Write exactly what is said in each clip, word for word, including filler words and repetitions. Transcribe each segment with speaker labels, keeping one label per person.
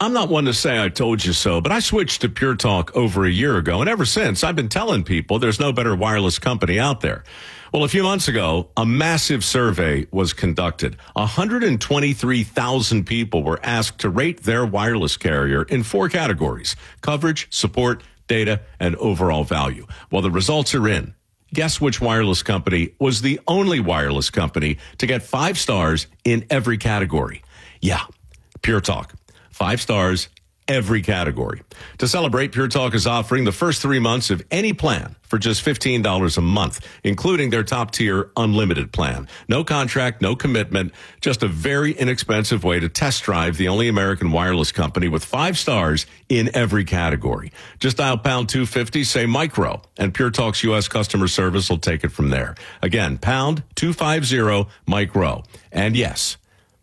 Speaker 1: I'm not one to say I told you so, but I switched to Pure Talk over a year ago, and ever since, I've been telling people there's no better wireless company out there. Well, a few months ago, a massive survey was conducted. one hundred twenty-three thousand people were asked to rate their wireless carrier in four categories: coverage, support, data, and overall value. Well, the results are in. Guess which wireless company was the only wireless company to get five stars in every category? Yeah, Pure Talk. Five stars, every category. To celebrate, Pure Talk is offering the first three months of any plan for just fifteen dollars a month, including their top-tier unlimited plan. No contract, no commitment, just a very inexpensive way to test drive the only American wireless company with five stars in every category. Just dial pound two fifty, say micro, and Pure Talk's U S customer service will take it from there. Again, pound two fifty, micro. And yes,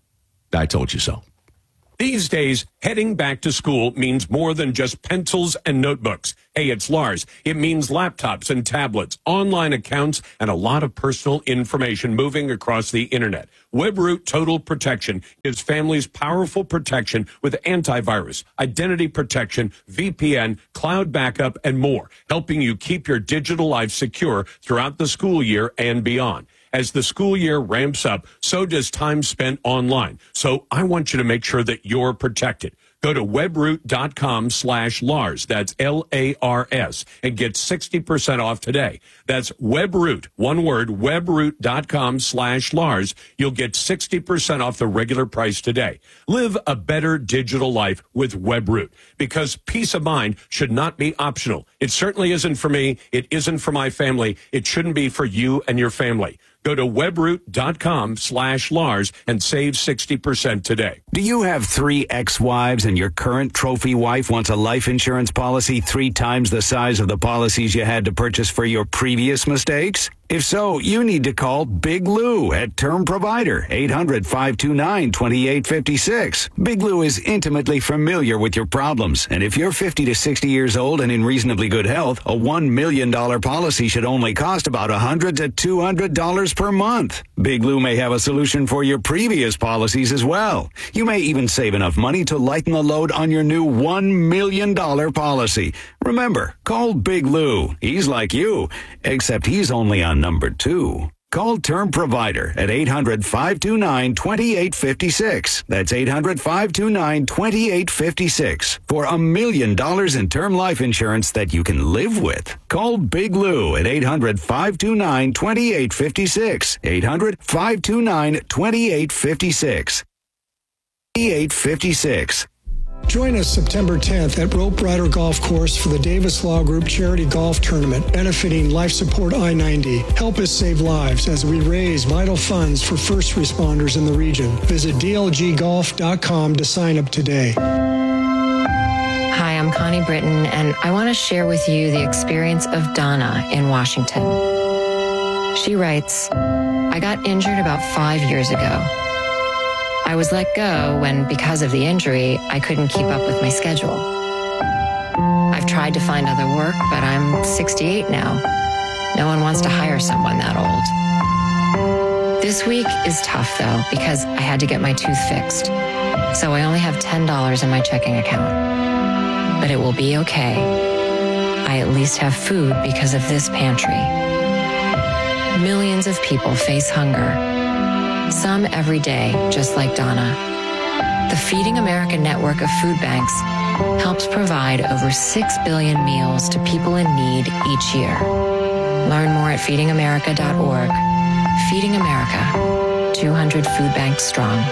Speaker 1: I told you so.
Speaker 2: These days, heading back to school means more than just pencils and notebooks. Hey, it's Lars. It means laptops and tablets, online accounts, and a lot of personal information moving across the internet. WebRoot Total Protection gives families powerful protection with antivirus, identity protection, V P N, cloud backup, and more, helping you keep your digital life secure throughout the school year and beyond. As the school year ramps up, so does time spent online. So I want you to make sure that you're protected. Go to webroot.com slash Lars. That's L A R S, and get sixty percent off today. That's Webroot, one word, webroot.com slash Lars. You'll get sixty percent off the regular price today. Live a better digital life with Webroot, because peace of mind should not be optional. It certainly isn't for me. It isn't for my family. It shouldn't be for you and your family. Go to webroot.com slash Lars and save sixty percent today.
Speaker 3: Do you have three ex-wives and your current trophy wife wants a life insurance policy three times the size of the policies you had to purchase for your previous mistakes? If so, you need to call Big Lou at Term Provider, eight hundred, five two nine, two eight five six. Big Lou is intimately familiar with your problems, and if you're fifty to sixty years old and in reasonably good health, a one million dollars policy should only cost about one hundred to two hundred dollars per month. Big Lou may have a solution for your previous policies as well. You may even save enough money to lighten the load on your new one million dollars policy. Remember, call Big Lou. He's like you, except he's only on number two. Call Term Provider at eight hundred, five two nine, two eight five six. That's eight hundred, five two nine, two eight five six for a million dollars in term life insurance that you can live with. Call Big Lou at eight hundred, five two nine, two eight five six. eight hundred, five two nine, two eight five six. eight five six.
Speaker 4: Join us September tenth at Rope Rider Golf Course for the Davis Law Group Charity Golf Tournament, benefiting Life Support I ninety. Help us save lives as we raise vital funds for first responders in the region. Visit D L G golf dot com to sign up today.
Speaker 5: Hi, I'm Connie Britton, and I want to share with you the experience of Donna in Washington. She writes, I got injured about five years ago. I was let go when, because of the injury, I couldn't keep up with my schedule. I've tried to find other work, but I'm sixty-eight now. No one wants to hire someone that old. This week is tough, though, because I had to get my tooth fixed. So I only have ten dollars in my checking account. But it will be okay. I at least have food because of this pantry. Millions of people face hunger. Some every day, just like Donna. The Feeding America network of food banks helps provide over six billion meals to people in need each year. Learn more at feeding america dot org. Feeding America, two hundred food banks strong.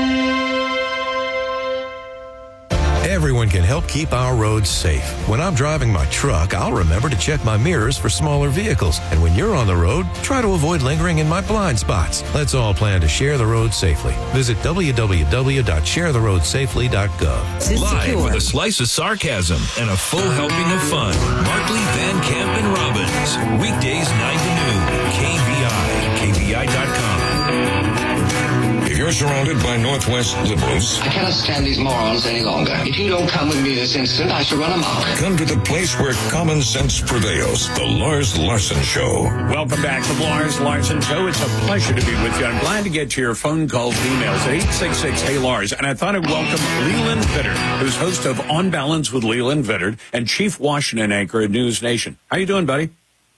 Speaker 6: Everyone can help keep our roads safe. When I'm driving my truck, I'll remember to check my mirrors for smaller vehicles. And when you're on the road, try to avoid lingering in my blind spots. Let's all plan to share the road safely. Visit w w w dot share the road safely dot gov.
Speaker 7: Live with a slice of sarcasm and a full helping of fun. Markley, Van Camp, and Robbins. Weekdays nine to noon. K V I. K V I dot com.
Speaker 8: If you're surrounded by Northwest liberals,
Speaker 9: I cannot stand these morons any longer. If you don't come with me this instant, I shall run amok.
Speaker 8: Come to the place where common sense prevails. The Lars Larson Show.
Speaker 2: Welcome back to the Lars Larson Show. It's a pleasure to be with you. I'm glad to get to your phone calls and emails at eight six six, hey Lars. And I thought I'd welcome Leland Vittert, who's host of On Balance with Leland Vittert and chief Washington anchor at News Nation. How you doing, buddy?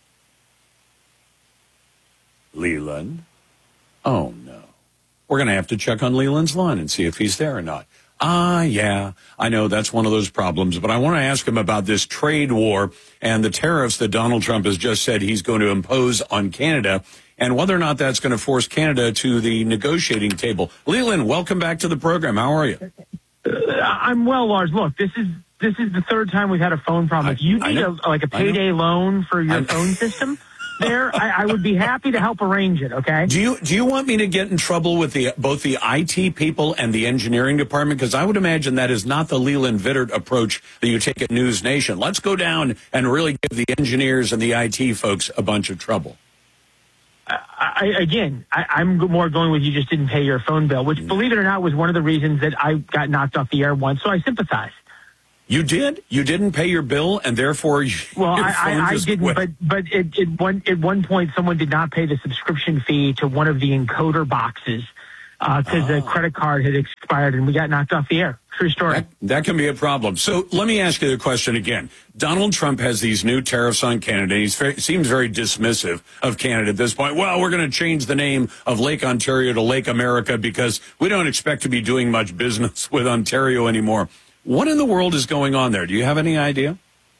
Speaker 2: Leland? Oh, no. We're going to have to check on Leland's line and see if he's there or not. Ah, yeah, I know that's one of those problems, but I want to ask him about this trade war and the tariffs that Donald Trump has just said he's going to impose on Canada and whether or not that's going to force Canada to the negotiating table. Leland, welcome back to the program. How are you?
Speaker 10: Uh, I'm well, Lars. Look, this is this is the third time we've had a phone problem. If you need a, like a payday loan for your phone system, there, I, I would be happy to help arrange it, okay?
Speaker 2: Do you do you want me to get in trouble with the both the I T people and the engineering department? Because I would imagine that is not the Leland Vittert approach that you take at News Nation. Let's go down and really give the engineers and the I T folks a bunch of trouble.
Speaker 10: I, again, I, I'm more going with you just didn't pay your phone bill, which, believe it or not, was one of the reasons that I got knocked off the air once, so I sympathize.
Speaker 2: You did? You didn't pay your bill, and therefore you,
Speaker 10: well,
Speaker 2: your
Speaker 10: I,
Speaker 2: phone
Speaker 10: I,
Speaker 2: just
Speaker 10: I didn't.
Speaker 2: quit.
Speaker 10: But but it, it one, at one point, someone did not pay the subscription fee to one of the encoder boxes because uh, the credit card had expired, and we got knocked off the air. True story.
Speaker 2: That, that can be a problem. So let me ask you the question again. Donald Trump has these new tariffs on Canada. He seems very dismissive of Canada at this point. Well, we're going to change the name of Lake Ontario to Lake America because we don't expect to be doing much business with Ontario anymore. What in the world is going on there? Do you have any idea?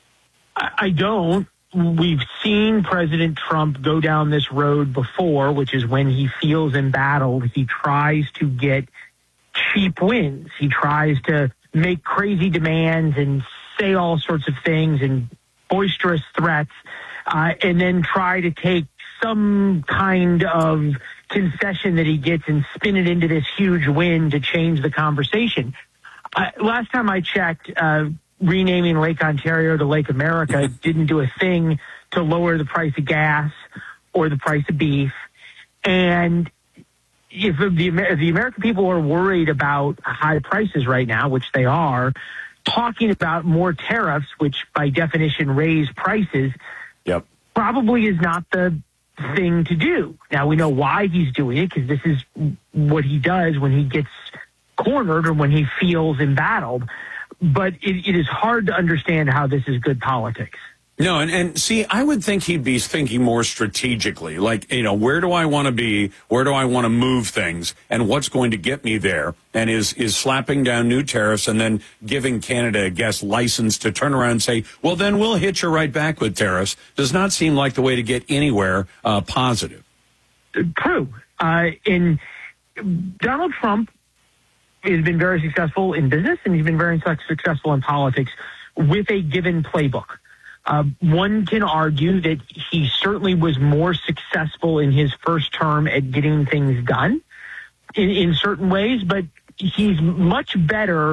Speaker 10: I, I don't. We've seen President Trump go down this road before, which is when he feels embattled, he tries to get cheap wins. He tries to make crazy demands and say all sorts of things and boisterous threats, uh, and then try to take some kind of concession that he gets and spin it into this huge win to change the conversation. Uh, last time I checked, uh, renaming Lake Ontario to Lake America didn't do a thing to lower the price of gas or the price of beef. And if the, if the American people are worried about high prices right now, which they are, talking about more tariffs, which by definition raise prices,
Speaker 2: yep.
Speaker 10: probably is not the thing to do. Now, we know why he's doing it, because this is what he does when he gets cornered or when he feels embattled. But it, it is hard to understand how this is good politics.
Speaker 2: No, and, and see, I would think he'd be thinking more strategically, like, you know, where do I want to be? Where do I want to move things? And what's going to get me there? And is is slapping down new tariffs and then giving Canada, I guess, license to turn around and say, well, then we'll hit you right back with tariffs, does not seem like the way to get anywhere uh, positive.
Speaker 10: True. Uh, in Donald Trump has been very successful in business, and he's been very successful in politics with a given playbook. Uh, one can argue that he certainly was more successful in his first term at getting things done in, in certain ways, but he's much better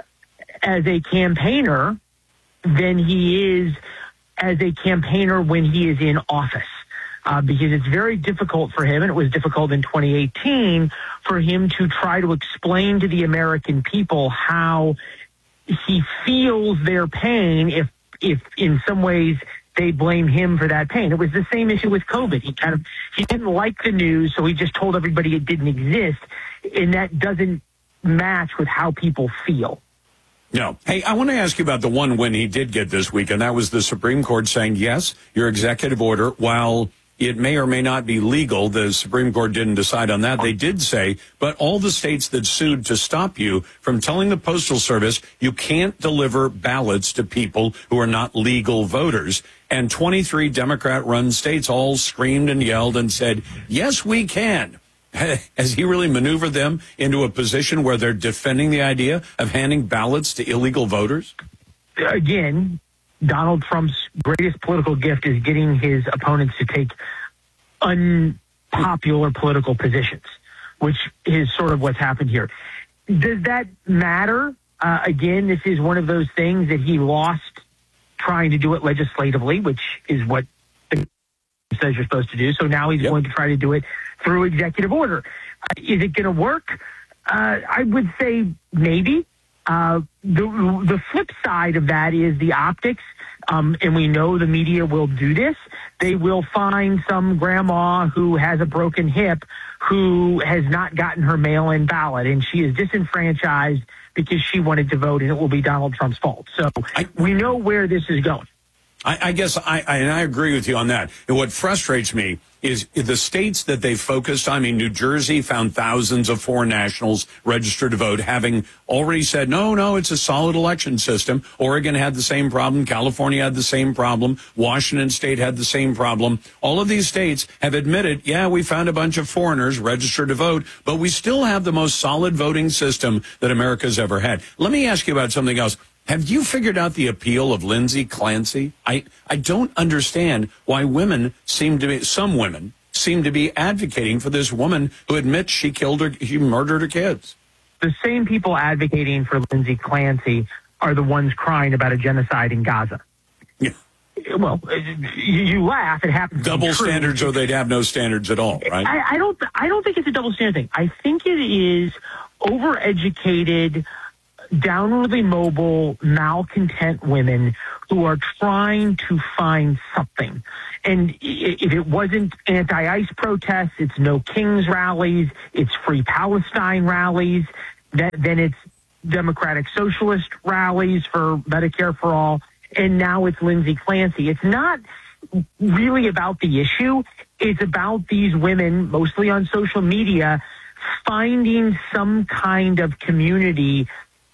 Speaker 10: as a campaigner than he is as a campaigner when he is in office. Uh, because it's very difficult for him, and it was difficult in twenty eighteen, for him to try to explain to the American people how he feels their pain if, if in some ways they blame him for that pain. It was the same issue with COVID. He kind of, he didn't like the news, so he just told everybody it didn't exist, and that doesn't match with how people feel.
Speaker 2: No. Hey, I want to ask you about the one win he did get this week, and that was the Supreme Court saying, yes, your executive order, while it may or may not be legal, the Supreme Court didn't decide on that. They did say, but all the states that sued to stop you from telling the Postal Service you can't deliver ballots to people who are not legal voters. And twenty-three Democrat-run states all screamed and yelled and said, yes, we can. Has he really maneuvered them into a position where they're defending the idea of handing ballots to illegal voters?
Speaker 10: Again, Donald Trump's greatest political gift is getting his opponents to take unpopular political positions, which is sort of what's happened here. Does that matter? Uh, again, this is one of those things that he lost trying to do it legislatively, which is what the says you're supposed to do. So now he's yep. going to try to do it through executive order. Uh, is it going to work? Uh, I would say maybe. Uh, the, the flip side of that is the optics, um, and we know the media will do this. They will find some grandma who has a broken hip who has not gotten her mail-in ballot, and she is disenfranchised because she wanted to vote, and it will be Donald Trump's fault. So I, we know where this is going.
Speaker 2: I, I guess I, I and I agree with you on that. And what frustrates me is the states that they focused on. I mean, New Jersey found thousands of foreign nationals registered to vote, having already said, no, no, it's a solid election system. Oregon had the same problem. California had the same problem. Washington State had the same problem. All of these states have admitted, yeah, we found a bunch of foreigners registered to vote, but we still have the most solid voting system that America's ever had. Let me ask you about something else. Have you figured out the appeal of Lindsay Clancy? I, I don't understand why women seem to be, some women seem to be advocating for this woman who admits she killed her, she murdered her kids.
Speaker 10: The same people advocating for Lindsay Clancy are the ones crying about a genocide in Gaza.
Speaker 2: Yeah.
Speaker 10: Well, you, you laugh. It happens.
Speaker 2: Double standards, or they'd have no standards at all, right?
Speaker 10: I, I don't. I don't think it's a double standard thing. I think it is overeducated, downwardly mobile, malcontent women who are trying to find something. And if it wasn't anti-ICE protests, it's No Kings rallies, it's Free Palestine rallies, that, then it's Democratic Socialist rallies for Medicare for All, and now it's Lindsay Clancy. It's not really about the issue. It's about these women, mostly on social media, finding some kind of community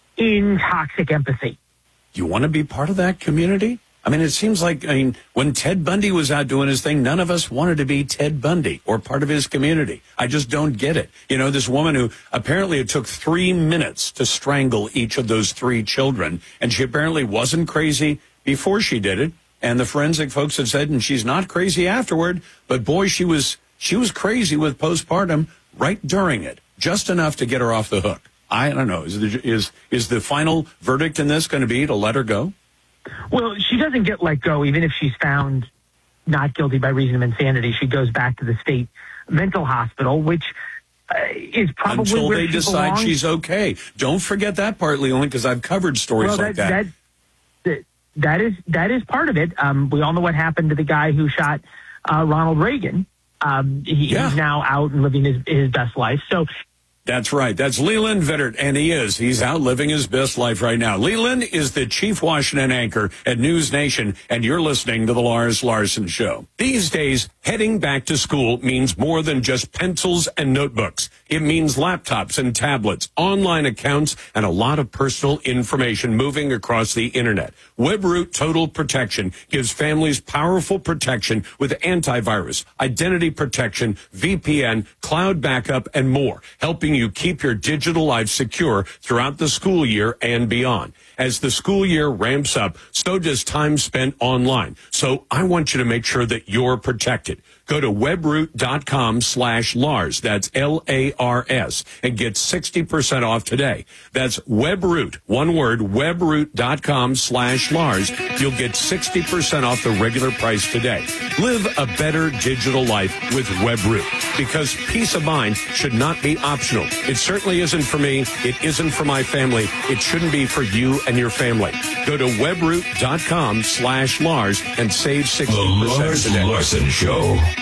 Speaker 10: in toxic empathy.
Speaker 2: You want to be part of that community? I mean, it seems like, I mean, when Ted Bundy was out doing his thing, none of us wanted to be Ted Bundy or part of his community. I just don't get it. You know, this woman who apparently it took three minutes to strangle each of those three children, and she apparently wasn't crazy before she did it. And the forensic folks have said, and she's not crazy afterward, but boy, she was, she was crazy with postpartum right during it, just enough to get her off the hook. I don't know. Is the, is is the final verdict in this going to be to let her go?
Speaker 10: Well, she doesn't get let go, even if she's found not guilty by reason of insanity. She goes back to the state mental hospital, which uh, is probably
Speaker 2: until
Speaker 10: where
Speaker 2: they
Speaker 10: she
Speaker 2: decide
Speaker 10: belongs.
Speaker 2: She's okay. Don't forget that part, Leland, because I've covered stories
Speaker 10: well, that,
Speaker 2: like that.
Speaker 10: that. That is that is part of it. Um, we all know what happened to the guy who shot uh, Ronald Reagan. Um, he,
Speaker 2: yeah.
Speaker 10: He's now out and living his his best life. So.
Speaker 2: That's right. That's Leland Vittert, and he is. He's out living his best life right now. Leland is the chief Washington anchor at News Nation, and you're listening to The Lars Larson Show. These days, heading back to school means more than just pencils and notebooks. It means laptops and tablets, online accounts, and a lot of personal information moving across the internet. WebRoot Total Protection gives families powerful protection with antivirus, identity protection, V P N, cloud backup, and more, helping you keep your digital life secure throughout the school year and beyond. As the school year ramps up, so does time spent online. So I want you to make sure that you're protected. Go to webroot.com slash Lars. That's L A R S, and get sixty percent off today. That's Webroot, one word, webroot.com slash Lars. You'll get sixty percent off the regular price today. Live a better digital life with Webroot, because peace of mind should not be optional. It certainly isn't for me. It isn't for my family. It shouldn't be for you and your family. Go to webroot.com slash Lars and save sixty percent
Speaker 8: The Lars
Speaker 2: today.
Speaker 8: Larson Show.